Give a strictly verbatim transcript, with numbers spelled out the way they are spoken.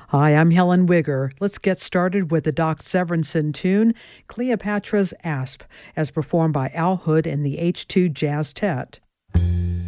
Hi, I'm Helen Wigger. Let's get started with the Doc Severinsen tune, Cleopatra's Asp, as performed by Al Hood and the H two Jazz Tet.